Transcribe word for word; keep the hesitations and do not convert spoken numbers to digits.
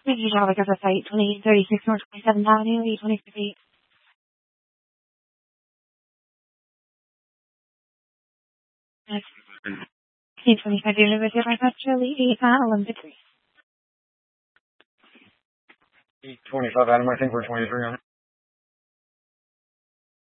Vicky Java Giver Site, twenty thirty-six North twenty-seventh Avenue, E twenty-six eight. E twenty-five University of Rochester, E Olympic three. E twenty-five Adam, I think we're twenty-three on it.